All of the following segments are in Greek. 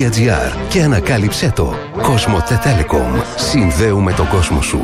Κοσμοτέ.gr και ανακάλυψέ το. Κοσμοτέ Telecom. Συνδέουμε τον κόσμο σου.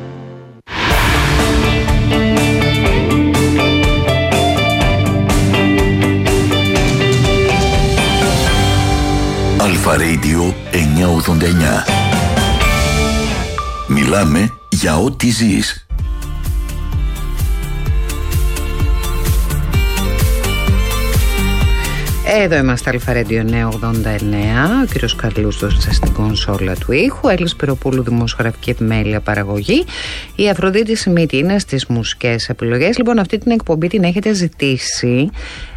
Αλφα Radio 989. Μιλάμε για ό,τι ζεις. Εδώ είμαστε, Αλφα Radio 989. Ο κύριος Καρλούστος στην κονσόλα του ήχου, Έλλης Πυροπούλου, δημοσιογραφική επιμέλεια, παραγωγή. Η Αφροδίτη Σιμίτη είναι στις μουσικές επιλογές. Λοιπόν, αυτή την εκπομπή την έχετε ζητήσει.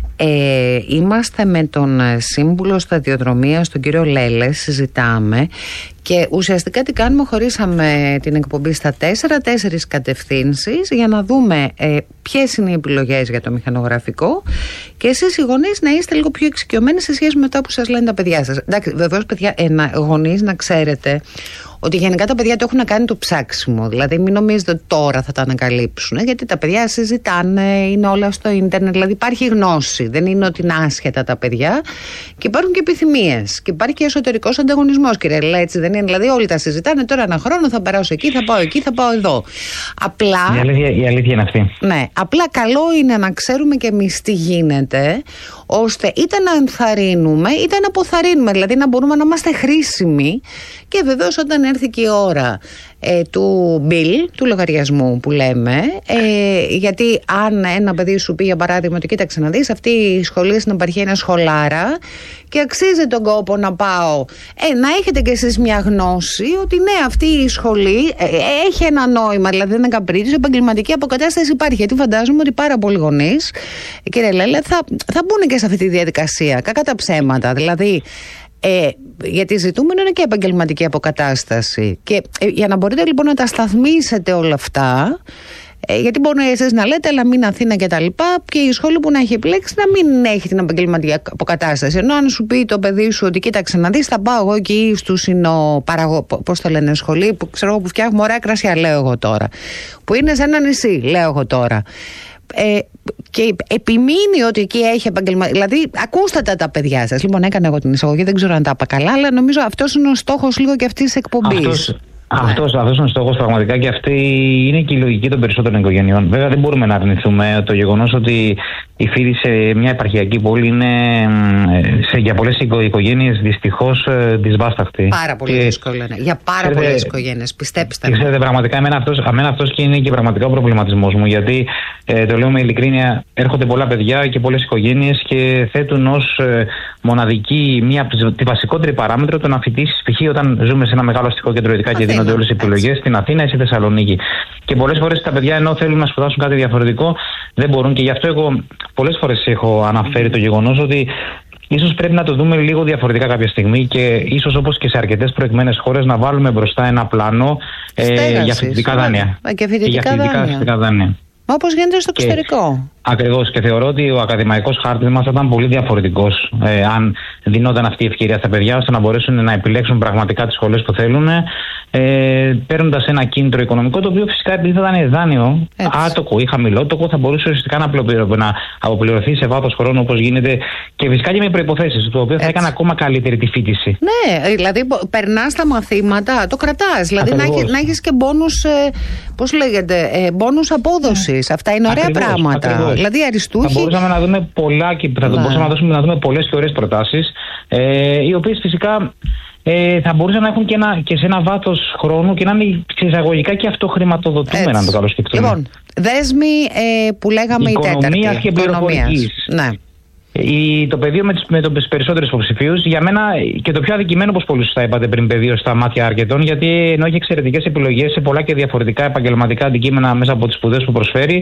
Είμαστε με τον σύμβουλο σταδιοδρομίας, τον κύριο Λέλε, συζητάμε και ουσιαστικά τι κάνουμε, χωρίσαμε την εκπομπή στα 4 κατευθύνσεις για να δούμε ποιες είναι οι επιλογές για το μηχανογραφικό και εσείς οι γονείς να είστε λίγο πιο εξοικειωμένοι σε σχέση με αυτά που σας λένε τα παιδιά σας. Εντάξει, βεβαίως παιδιά, γονείς να ξέρετε ότι γενικά τα παιδιά το έχουν κάνει το ψάξιμο. Δηλαδή, μην νομίζετε ότι τώρα θα τα ανακαλύψουν, γιατί τα παιδιά συζητάνε, είναι όλα στο ίντερνετ. Δηλαδή, υπάρχει γνώση. Δεν είναι ότι είναι άσχετα τα παιδιά. Και υπάρχουν και επιθυμίες. Και υπάρχει και εσωτερικός ανταγωνισμός, κύριε Λέλε, έτσι δεν είναι? Δηλαδή, όλοι τα συζητάνε. Τώρα ένα χρόνο θα περάσω εκεί, θα πάω εκεί, θα πάω εδώ. Απλά. Η αλήθεια είναι αυτή. Ναι. Απλά καλό είναι να ξέρουμε και εμείς τι γίνεται, ώστε είτε να ενθαρρύνουμε είτε να αποθαρρύνουμε. Δηλαδή, να μπορούμε να είμαστε χρήσιμοι. Και βεβαίως όταν έρθει και η ώρα του bill, του λογαριασμού που λέμε, γιατί αν ένα παιδί σου πει για παράδειγμα ότι κοίταξε να δεις, αυτή η σχολή στην επαρχία είναι σχολάρα και αξίζει τον κόπο να πάω, να έχετε κι εσείς μια γνώση ότι ναι, αυτή η σχολή έχει ένα νόημα, δηλαδή δεν είναι καπρίτσιο, επαγγελματική αποκατάσταση υπάρχει. Γιατί φαντάζομαι ότι πάρα πολλοί γονείς, κύριε Λέλε, θα μπουν και σε αυτή τη διαδικασία, κακά τα ψέματα, δηλαδή. Γιατί ζητούμενο είναι και επαγγελματική αποκατάσταση. Και για να μπορείτε λοιπόν να τα σταθμίσετε όλα αυτά, γιατί μπορεί εσείς να λέτε αλλά μην Αθήνα και τα λοιπά, και η σχολή που να έχει επιλέξει να μην έχει την επαγγελματική αποκατάσταση. Ενώ αν σου πει το παιδί σου ότι κοίταξε να δεις, θα πάω εγώ εκεί στο πώς το λένε, σχολή που ξέρω εγώ που φτιάχνουμε ωραία κρασιά, λέω εγώ τώρα, που είναι σε ένα νησί, λέω εγώ τώρα, και επιμείνει ότι εκεί έχει επαγγελματική. Δηλαδή, ακούστε τα παιδιά σας. Λοιπόν, έκανα εγώ την εισαγωγή, δεν ξέρω αν τα είπα καλά, αλλά νομίζω αυτός είναι ο στόχος λίγο και αυτής της εκπομπής. Αυτός είναι ο στόχος πραγματικά, και αυτή είναι και η λογική των περισσότερων οικογενειών. Βέβαια, δεν μπορούμε να αρνηθούμε το γεγονός ότι η Φύρη σε μια επαρχιακή πόλη είναι για πολλές οικογένειες δυστυχώς δυσβάσταχτη. Πάρα πολύ δύσκολο είναι. Για πάρα πολλές οικογένειες, πιστέψτε με. Ξέρετε, πραγματικά, εμένα αυτός και είναι και πραγματικά ο προβληματισμός μου. Γιατί το λέω με ειλικρίνεια, έρχονται πολλά παιδιά και πολλές οικογένειες και θέτουν ως μοναδική, τη βασικότερη παράμετρο το να φοιτήσεις, π.χ. όταν ζούμε σε ένα μεγάλο αστικό κέντρο, ειδικά και δίνονται όλες οι επιλογές στην Αθήνα ή στη Θεσσαλονίκη. Και πολλές φορές τα παιδιά, ενώ θέλουν να σπουδάσουν κάτι διαφορετικό, δεν μπορούν. Και γι' αυτό εγώ πολλές φορές έχω αναφέρει το γεγονός ότι ίσως πρέπει να το δούμε λίγο διαφορετικά κάποια στιγμή και ίσως, όπως και σε αρκετές προηγμένες χώρες, να βάλουμε μπροστά ένα πλάνο για φοιτητικά δάνεια. Και φοιτητικά δάνεια. Όπως γίνεται στο εξωτερικό. Ακριβώς, και θεωρώ ότι ο ακαδημαϊκός χάρτης μας θα ήταν πολύ διαφορετικός αν δινόταν αυτή η ευκαιρία στα παιδιά ώστε να μπορέσουν να επιλέξουν πραγματικά τις σχολές που θέλουν, παίρνοντας ένα κίνητρο οικονομικό, το οποίο φυσικά επειδή θα ήταν δάνειο άτοκο ή χαμηλότοκο, θα μπορούσε ουσιαστικά να αποπληρωθεί σε βάθος χρόνου, όπως γίνεται, και φυσικά και με προϋποθέσεις, το οποίο θα έκανε ακόμα καλύτερη τη φοιτηση. Ναι, δηλαδή περνάς τα μαθήματα, το κρατάς. Δηλαδή να έχεις και μπόνους, πώς λέγεται, μπόνους απόδοσης. Αυτά είναι ωραία πράγματα. Ακριβώς. Δηλαδή αριστούχοι. Θα μπορούσαμε να δούμε πολλά και θα μπορούσαμε να δούμε πολλές και ωραίες προτάσεις, οι οποίες φυσικά θα μπορούσαν να έχουν και σε ένα βάθος χρόνου και να είναι εισαγωγικά και αυτοχρηματοδοτούμενα, αν το καλοσκεφτούμε. Λοιπόν, δέσμοι που λέγαμε η τέταρτη. Οικονομίας και πληροφορικής. Ναι. Το πεδίο με τους περισσότερους υποψηφίους, για μένα και το πιο αδικημένο, όπως πολύ σωστά είπατε πριν, πεδίο στα μάτια αρκετών, γιατί ενώ έχει εξαιρετικές επιλογές σε πολλά και διαφορετικά επαγγελματικά αντικείμενα μέσα από τις σπουδές που προσφέρει,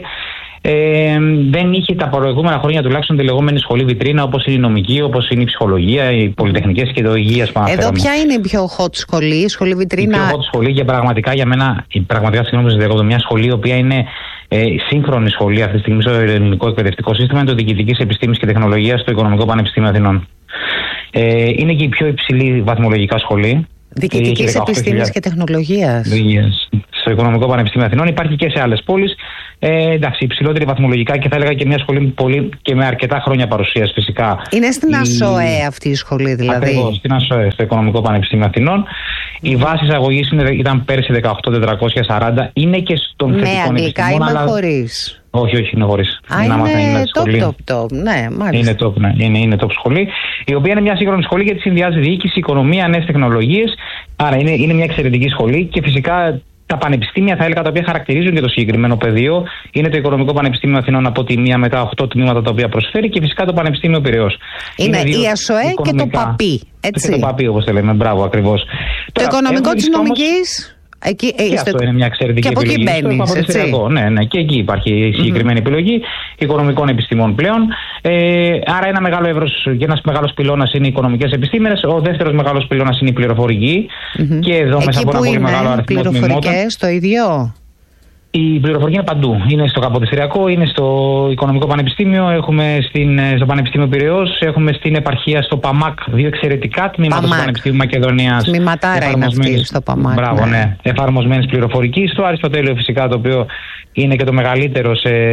δεν είχε τα προηγούμενα χρόνια τουλάχιστον τη λεγόμενη σχολή βιτρίνα, όπως είναι η νομική, όπως είναι η ψυχολογία, οι πολυτεχνικές και το υγείας που αναφέραμε. Εδώ ποια είναι η πιο hot σχολή, η σχολή βιτρίνα? Η πιο hot σχολή, και πραγματικά για μένα, συγγνώμη, μια σχολή η οποία είναι σύγχρονη σχολή αυτή τη στιγμή στο ελληνικό εκπαιδευτικό σύστημα, είναι το Διοικητικής Επιστήμης και Τεχνολογίας στο Οικονομικό Πανεπιστήμιο Αθηνών. Είναι και η πιο υψηλή βαθμολογικά σχολή. Διοικητικής Επιστήμης και Τεχνολογίας. Στο Οικονομικό Πανεπιστήμιο Αθηνών. Υπάρχει και σε άλλες πόλεις. Εντάξει, υψηλότερη βαθμολογικά και θα έλεγα και μια σχολή πολύ και με αρκετά χρόνια παρουσίας φυσικά. Είναι στην ΑΣΟΕ αυτή η σχολή δηλαδή? Ακριβώς, στην ΑΣΟΕ, στο Οικονομικό Πανεπιστήμιο Αθηνών. Η βάση εισαγωγής ήταν πέρσι 18.440. Είναι και στον θετικό επιστημόνα. Με αγγλικά ή με χωρίς? Όχι, είναι χωρίς. Είναι top. Ναι, μάλιστα. Είναι top σχολή, η οποία είναι μια σύγχρονη σχολή γιατί συνδυάζει διοίκηση, οικονομία, νέες τεχνολογίες. Άρα είναι μια εξαιρετική σχολή και φυσικά τα πανεπιστήμια, θα έλεγα, τα οποία χαρακτηρίζουν και το συγκεκριμένο πεδίο είναι το Οικονομικό Πανεπιστήμιο Αθηνών από τη μία, μετά 8 τμήματα τα οποία προσφέρει, και φυσικά το Πανεπιστήμιο Πειραιώς. Είναι η ΑΣΟΕ και το ΠΑΠΗ. Έτσι. Και το ΠΑΠΗ, όπως το λέμε. Μπράβο, ακριβώς. Το Οικονομικό της Νομικής. Και αυτό είναι μια εξαιρετική επιλογή. Και από εκεί μπαίνεις, ναι, και εκεί υπάρχει συγκεκριμένη επιλογή οικονομικών επιστημών πλέον. Άρα ένα μεγάλο εύρος και ένας μεγάλος πυλώνας είναι οι οικονομικές επιστήμες. Ο δεύτερος μεγάλος πυλώνας είναι η πληροφορική. Και εδώ μέσα από ένα πολύ μεγάλο αριθμό τμήματων. Πληροφορικές το ίδιο? Η πληροφορική είναι παντού. Είναι στο Καποδιστριακό, είναι στο Οικονομικό Πανεπιστήμιο, έχουμε στο Πανεπιστήμιο Πειραιώς, έχουμε στην επαρχία στο ΠΑΜΑΚ 2 εξαιρετικά τμήματα του Πανεπιστήμιου Μακεδονίας. Τμήματάρα είναι αυτή στο ΠΑΜΑΚ. Μπράβο, ναι. Εφαρμοσμένης πληροφορικής. Στο Αριστοτέλειο φυσικά, το οποίο είναι και το μεγαλύτερο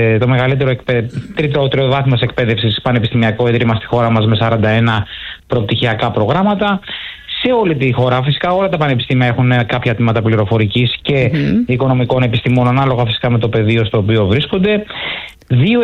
τρίτο βάθμος εκπαίδευσης πανεπιστημιακό ίδρυμα στη χώρα μας με 41 προπτυχιακά προγράμματα. Σε όλη τη χώρα, φυσικά όλα τα πανεπιστήμια έχουν κάποια τμήματα πληροφορικής και οικονομικών επιστημών, ανάλογα φυσικά με το πεδίο στο οποίο βρίσκονται. Δύο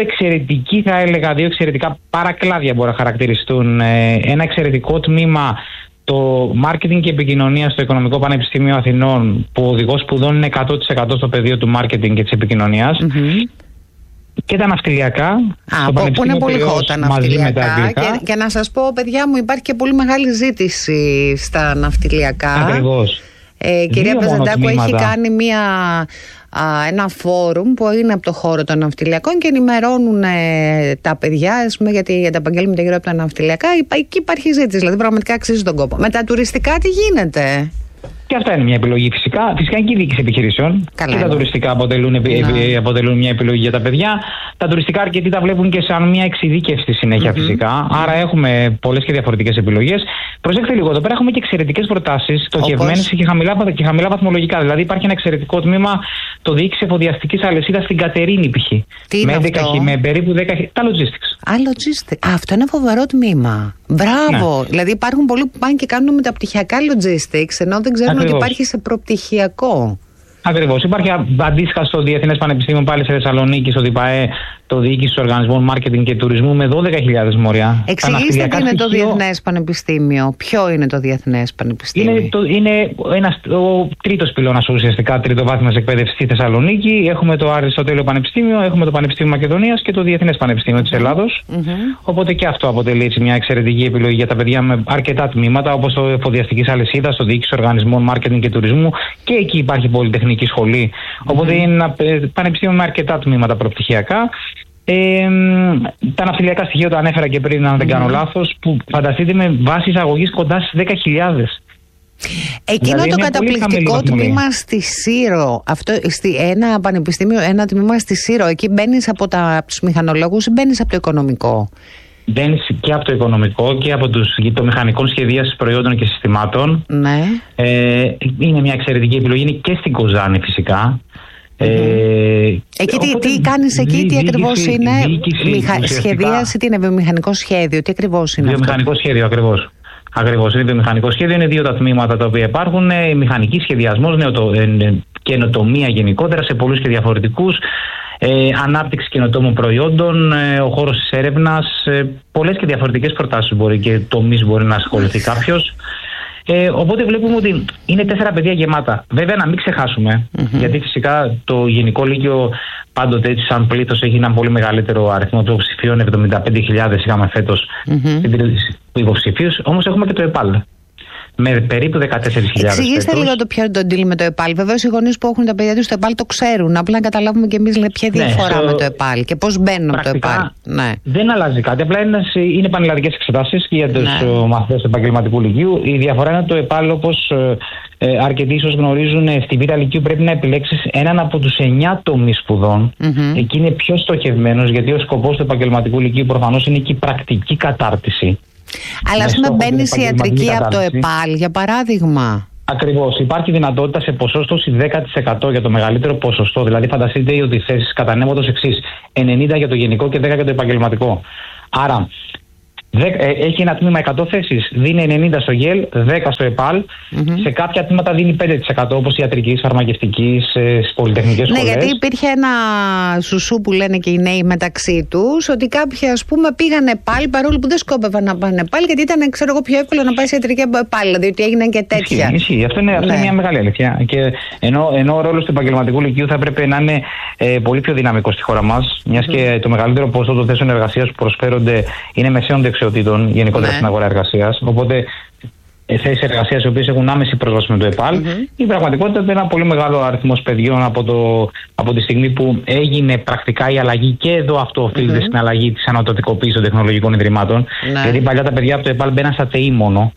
εξαιρετικά παρακλάδια μπορεί να χαρακτηριστούν. Ένα εξαιρετικό τμήμα, το marketing και επικοινωνία στο Οικονομικό Πανεπιστήμιο Αθηνών, που ο οδηγός σπουδών είναι 100% στο πεδίο του marketing και της επικοινωνίας. Και τα ναυτιλιακά. Που είναι πολύ hot τα ναυτιλιακά. Και να σας πω, παιδιά μου, υπάρχει και πολύ μεγάλη ζήτηση στα ναυτιλιακά. Ακριβώς. Κυρία Πεζαντάκου έχει κάνει ένα φόρουμ που είναι από το χώρο των ναυτιλιακών και ενημερώνουν τα παιδιά, γιατί τα επαγγέλματα γύρω από τα ναυτιλιακά. Εκεί υπάρχει ζήτηση, δηλαδή πραγματικά αξίζει τον κόπο. Με τα τουριστικά τι γίνεται? Και αυτά είναι μια επιλογή φυσικά. Φυσικά είναι και η διοίκηση επιχειρήσεων. Καλά, και τα τουριστικά αποτελούν μια επιλογή για τα παιδιά. Τα τουριστικά αρκετοί τα βλέπουν και σαν μια εξειδίκευση συνέχεια φυσικά. Άρα έχουμε πολλές και διαφορετικές επιλογές. Προσέξτε λίγο, εδώ πέρα έχουμε και εξαιρετικές προτάσεις, στοχευμένες και χαμηλά βαθμολογικά. Δηλαδή υπάρχει ένα εξαιρετικό τμήμα, το διοίκηση εφοδιαστικής αλυσίδας στην Κατερίνη π.χ. Με περίπου 10. Τα logistics. Logistics. Αυτό είναι φοβερό τμήμα. Μπράβο. Ναι. Δηλαδή υπάρχουν πολλοί που πάνε και κάνουν μεταπτυχιακά logistics, ενώ δεν ξέρουν ότι υπάρχει σε προπτυχιακό. Ακριβώς. Υπάρχει αντίστοιχα στο Διεθνές Πανεπιστήμιο πάλι σε Θεσσαλονίκη, στο ΔΙΠΑΕ, το Διοίκηση Οργανισμών Marketing και Τουρισμού με 12.000 μοριά. Εξηγήστε τι είναι το Διεθνές Πανεπιστήμιο. Ποιο είναι το Διεθνές Πανεπιστήμιο? Είναι ο τρίτος πυλώνας ουσιαστικά, τριτοβάθμιας εκπαίδευσης στη Θεσσαλονίκη. Έχουμε το Αριστοτέλειο Πανεπιστήμιο, έχουμε το Πανεπιστήμιο Μακεδονίας και το Διεθνές Πανεπιστήμιο της Ελλάδος. Οπότε και αυτό αποτελεί μια εξαιρετική επιλογή για τα παιδιά με αρκετά τμήματα, όπως το εφοδιαστικής αλυσίδας, το Διοίκηση Οργανισμών Marketing και Τουρισμού, και εκεί υπάρχει πολυτεχνική σχολή. Οπότε είναι ένα πανεπιστήμιο με αρκετά τμήματα προπτυχιακά. Τα ναυτιλιακά στοιχεία τα ανέφερα και πριν, αν δεν κάνω λάθος, που φανταστείτε με βάση εισαγωγής κοντά στις 10.000. Εκείνο δηλαδή το καταπληκτικό τμήμα στη Σύρο, ένα πανεπιστήμιο, ένα τμήμα στη Σύρο, εκεί μπαίνεις από τους μηχανολόγους ή μπαίνεις από το οικονομικό? Μπαίνεις και από το οικονομικό και από το μηχανικό σχεδίασης προϊόντων και συστημάτων. Ναι. Είναι μια εξαιρετική επιλογή, είναι και στην Κοζάνη φυσικά. Εκεί τι κάνεις εκεί, τι ακριβώς είναι? Σχεδίαση, τι είναι, βιομηχανικό σχέδιο, τι ακριβώς είναι? Βιομηχανικό σχέδιο, ακριβώς. Είναι βιομηχανικό σχέδιο, είναι δύο τα τμήματα τα οποία υπάρχουν. Μηχανική σχεδιασμός, καινοτομία γενικότερα σε πολλούς και διαφορετικούς. Ανάπτυξη καινοτόμων προϊόντων, ο χώρος της έρευνας, πολλές και διαφορετικές προτάσεις μπορεί και τομείς μπορεί να ασχοληθεί κάποιος. Οπότε βλέπουμε ότι είναι 4 παιδιά γεμάτα. Βέβαια, να μην ξεχάσουμε, γιατί φυσικά το Γενικό Λύκειο πάντοτε έτσι σαν πλήθος έχει έναν πολύ μεγαλύτερο αριθμό υποψηφίων, 75.000 είχαμε φέτος υποψηφίους, όμως έχουμε και το ΕΠΑΛ με περίπου 14.000. Εξηγήστε λίγο το ποιο είναι το deal με το ΕΠΑΛ. Βεβαίως οι γονείς που έχουν τα παιδιά τους στο ΕΠΑΛ το ξέρουν. Απλά να καταλάβουμε και εμείς ποια διαφορά με το ΕΠΑΛ και πώς μπαίνουν από το ΕΠΑΛ. Ναι. Δεν αλλάζει κάτι. Απλά είναι πανελλαδικές εξετάσεις και για τους μαθητές του επαγγελματικού λυκείου. Η διαφορά είναι το ΕΠΑΛ, όπως αρκετοί ίσως γνωρίζουν, στη Β' Λυκείου πρέπει να επιλέξεις έναν από τους 9 τομείς σπουδών. Εκεί είναι πιο στοχευμένος, γιατί ο σκοπός του επαγγελματικού λυκείου προφανώς είναι και η πρακτική κατάρτιση. Αλλά ας πούμε μπαίνεις ιατρική από το ΕΠΑΛ, για παράδειγμα. Ακριβώς. Υπάρχει δυνατότητα σε ποσόστοση 10% για το μεγαλύτερο ποσοστό. Δηλαδή, φανταστείτε ότι οι θέσεις κατανέμονται ως εξής: 90 για το γενικό και 10 για το επαγγελματικό. Άρα, έχει ένα τμήμα 100 θέσεις, δίνει 90 στο ΓΕΛ, 10 στο ΕΠΑΛ. Σε κάποια τμήματα δίνει 5%, όπως ιατρικής, φαρμακευτικής, στις πολυτεχνικές σχολές. Ναι, γιατί υπήρχε ένα σουσού που λένε και οι νέοι μεταξύ τους, ότι κάποιοι ας πούμε πήγανε ΕΠΑΛ παρόλο που δεν σκόπευαν να πάνε ΕΠΑΛ, γιατί ήταν, ξέρω εγώ, πιο εύκολο να πάει σε ιατρική από ΕΠΑΛ. Δηλαδή ότι έγιναν και τέτοια. Ισχύει. Αυτό είναι μια μεγάλη αλήθεια. Και ενώ ο ρόλος του επαγγελματικού λυκείου θα έπρεπε να είναι πολύ πιο δυναμικός στη χώρα μας, μιας και το μεγαλύτερο ποσοστό των θέσεων εργασίας που προσφέρονται είναι μεσαίων δεξιοτήτων γενικότερα στην αγορά εργασίας. Οπότε θέσεις εργασίας οι οποίες έχουν άμεση πρόσβαση με το ΕΠΑΛ. Η πραγματικότητα είναι ένα πολύ μεγάλο αριθμός παιδιών από τη στιγμή που έγινε πρακτικά η αλλαγή, και εδώ αυτό οφείλεται στην αλλαγή της ανατοτικοποίησης των τεχνολογικών ιδρυμάτων. Γιατί παλιά τα παιδιά από το ΕΠΑΛ μπαίναν στα ΤΕΗ μόνο.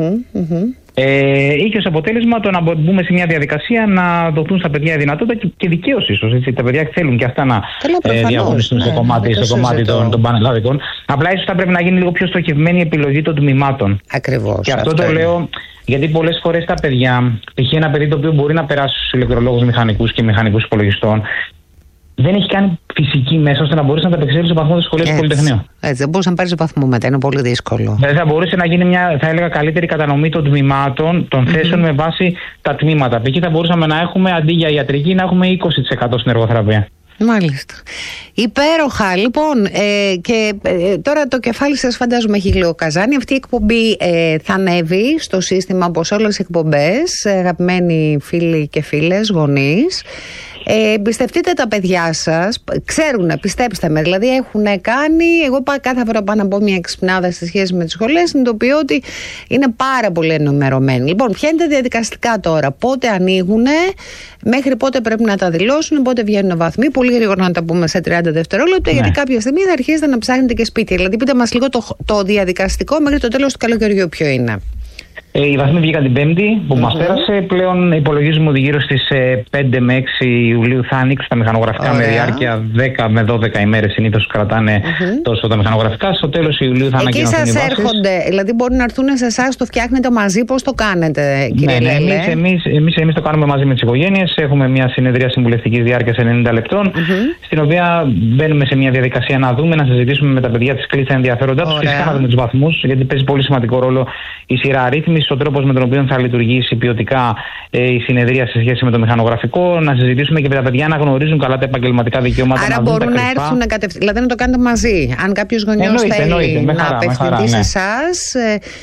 Είχε ως αποτέλεσμα το να μπούμε σε μια διαδικασία να δοθούν στα παιδιά δυνατότητα και δικαίως ίσως. Τα παιδιά θέλουν και αυτά να διαγωνιστούν στο κομμάτι των πανελλαδικών. Απλά ίσως θα πρέπει να γίνει λίγο πιο στοχευμένη η επιλογή των τμήματων. Ακριβώς. Και αυτό το λέω γιατί πολλές φορές τα παιδιά, π.χ. ένα παιδί το οποίο μπορεί να περάσει στους ηλεκτρολόγους μηχανικούς και μηχανικούς υπολογιστών, δεν έχει κάνει φυσική μέσα ώστε να μπορέσει να τα επεξέλθει στο βαθμό της σχολείας του Πολυτεχνείου. Έτσι, δεν μπορούσε να πάρει βαθμό μετά, είναι πολύ δύσκολο. Δηλαδή θα μπορούσε να γίνει μια, θα έλεγα, καλύτερη κατανομή των τμήματων, των θέσεων με βάση τα τμήματα. Εκεί θα μπορούσαμε να έχουμε αντί για ιατρική να έχουμε 20% στην εργοθεραπεία. Μάλιστα. Υπέροχα. Λοιπόν, και τώρα το κεφάλι σας φαντάζομαι έχει λίγο καζάνι. Αυτή η εκπομπή θα ανέβει στο σύστημα όπως όλες οι εκπομπές. Αγαπημένοι φίλοι και φίλες, γονείς. Εμπιστευτείτε τα παιδιά σας, ξέρουν, πιστέψτε με, δηλαδή έχουν κάνει. Εγώ κάθε φορά πάω να πω μια εξυπνάδα στη σχέση με τις σχολές, συνειδητοποιώ ότι είναι πάρα πολύ ενημερωμένοι. Λοιπόν, ποια είναι τα διαδικαστικά τώρα, πότε ανοίγουν, μέχρι πότε πρέπει να τα δηλώσουν, πότε βγαίνουν βαθμοί, πολύ γρήγορα να τα πούμε σε 30 δευτερόλεπτα, γιατί κάποια στιγμή θα αρχίσετε να ψάχνετε και σπίτια. Δηλαδή, πείτε μας λίγο το διαδικαστικό μέχρι το τέλος του καλοκαιριού ποιο είναι. Οι βαθμοί βγήκαν την Πέμπτη που μας πέρασε. Πλέον υπολογίζουμε ότι γύρω στις 5 με 6 Ιουλίου θα ανοίξουν τα μηχανογραφικά με διάρκεια 10 με 12 ημέρες. Συνήθως κρατάνε τόσο τα μηχανογραφικά. Στο τέλος Ιουλίου θα ανακοινωθούν οι βάσεις. Εκεί σας έρχονται, δηλαδή μπορεί να έρθουν σε εσάς, το φτιάχνετε μαζί, πώς το κάνετε, κύριε Λέλε? Εμείς το κάνουμε μαζί με τις οικογένειες. Έχουμε μια συνεδρία συμβουλευτικής διάρκειας 90 λεπτών, στην οποία μπαίνουμε σε μια διαδικασία να δούμε, να συζητήσουμε με τα παιδιά τις κλίτσες ενδιαφέροντά τους. Φυσικά να δούμε τους βαθμούς, γιατί παίζει πολύ σημαντικό ρόλο η σειρά αρρύθμισης, ο τρόπος με τον οποίο θα λειτουργήσει ποιοτικά η συνεδρία σε σχέση με το μηχανογραφικό, να συζητήσουμε και με τα παιδιά να γνωρίζουν καλά τα επαγγελματικά δικαιώματα. Άρα μπορούν να έρθουν κατευθείαν, δηλαδή να το κάνετε μαζί. Αν κάποιος γονιός θέλει να απευθυνθεί σε εσάς,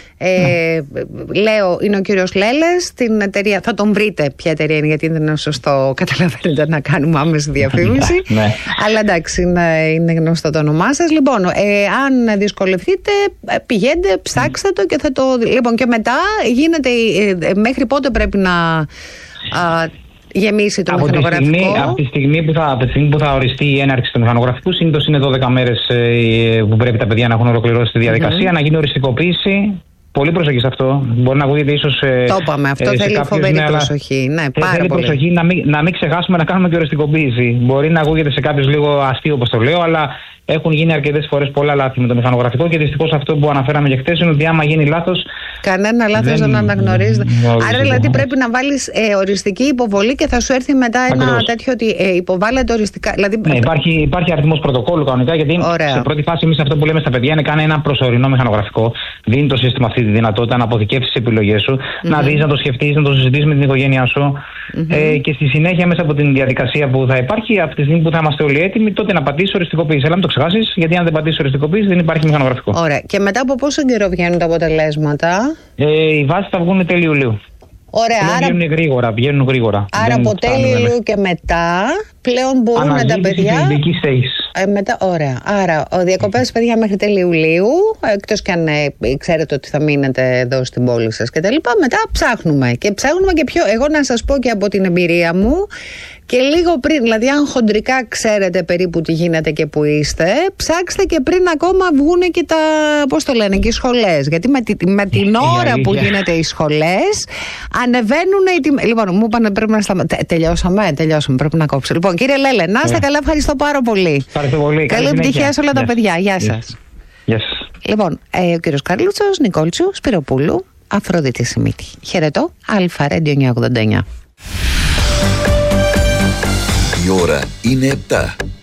λέω, είναι ο κύριος Λέλες, την εταιρεία, θα τον βρείτε ποια εταιρεία είναι, γιατί δεν είναι σωστό, καταλαβαίνετε, να κάνουμε άμεση διαφήμιση. Αλλά εντάξει, είναι γνωστό το όνομά σας. Λοιπόν, αν δυσκολευτείτε, πηγαίνετε, ψάξτε το και θα το. Λοιπόν, και μετά γίνεται, μέχρι πότε πρέπει να γεμίσει το μηχανογραφικό? Από τη στιγμή που θα οριστεί η έναρξη του μηχανογραφικού, συνήθως είναι 12 μέρες που πρέπει τα παιδιά να έχουν ολοκληρώσει τη διαδικασία, να γίνει οριστικοποίηση. Πολύ προσοχή σε αυτό. Μπορεί να ακούγεται ίσως. Το είπαμε, αυτό θέλει φοβερή προσοχή. Ναι, πάρα θέλει πολύ. Προσοχή να μην ξεχάσουμε να κάνουμε και οριστικοποίηση. Μπορεί να ακούγεται σε κάποιους λίγο αστείο, όπως το λέω, αλλά έχουν γίνει αρκετές φορές πολλά λάθη με το μηχανογραφικό και δυστυχώς αυτό που αναφέραμε και χθες είναι ότι άμα γίνει λάθος. Κανένα λάθος δεν αναγνωρίζεται. Άρα δηλαδή πρέπει να βάλεις οριστική υποβολή και θα σου έρθει μετά ένα τέτοιο ότι υποβάλλεται οριστικά. Δηλαδή... Ναι, υπάρχει αριθμός πρωτοκόλλου κανονικά, γιατί σε πρώτη φάση εμείς αυτό που λέμε στα παιδιά είναι κάνε ένα προσωρινό μηχανογραφικό. Δίνει το σύστημα αυτή τη δυνατότητα να αποθηκεύσεις τις επιλογές σου, να δεις, να το σκεφτείς, να το συζητήσεις με την οικογένειά σου. Και στη συνέχεια, μέσα από την διαδικασία που θα υπάρχει, από τη στιγμή που θα είμαστε όλοι έτοιμοι, τότε να πατήσεις οριστικοποίηση. Αλλά μην το ξεχάσεις, γιατί αν δεν πατήσεις οριστικοποίηση, δεν υπάρχει μηχανογραφικό. Ωραία. Και μετά από πόσο καιρό βγαίνουν τα αποτελέσματα? Οι βάσεις θα βγουν τέλη Ιουλίου. Ωραία, βγαίνουν γρήγορα. Άρα από τέλη Ιουλίου και μετά πλέον μπορούν τα παιδιά. Μετά, ωραία. Άρα, ο διακοπές, παιδιά, μέχρι τέλη Ιουλίου, εκτός και αν ξέρετε ότι θα μείνετε εδώ στην πόλη σας κτλ. Μετά ψάχνουμε. Και ψάχνουμε και πιο. Εγώ να σας πω και από την εμπειρία μου, και λίγο πριν, δηλαδή, αν χοντρικά ξέρετε περίπου τι γίνεται και που είστε, ψάξτε και πριν ακόμα βγουν και τα. Πώς το λένε, και οι σχολές. Γιατί με την ώρα που γίνεται οι σχολές, ανεβαίνουν οι τιμές. Λοιπόν, μου είπανε πρέπει να σταματήσουμε. Τελειώσαμε. Πρέπει να κόψω. Λοιπόν, κύριε Λέλε, να είστε καλά, ευχαριστώ πάρα πολύ. Καλή επιτυχία σε όλα τα παιδιά. Γεια σας. Γεια σας. Λοιπόν, ο κύριος Καρλούτσος, Νικόλτσου, Σπυροπούλου. Αφροδίτη Σιμίτη. Χαιρετώ, Αλφα Radio 989. Η ώρα είναι 7.